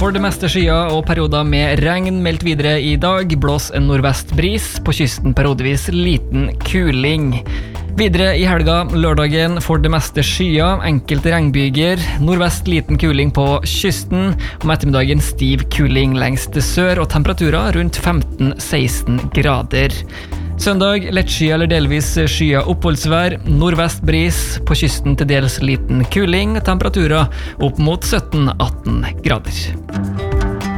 For det meste skyer og perioder med regn meldt videre i dag. Blås en nordvestbris, på kysten periodevis liten kuling. Videre i helga, lørdagen, for det meste skyer, enkelte regnbyger, nordvest liten kuling på kysten, om ettermiddagen stiv kuling lengst sør og temperaturer rundt 15-16 grader. Søndag, lettsky eller delvis skya oppholdsvær, nordvest bris, på kysten til dels liten kuling, temperaturer opp mot 17-18 grader.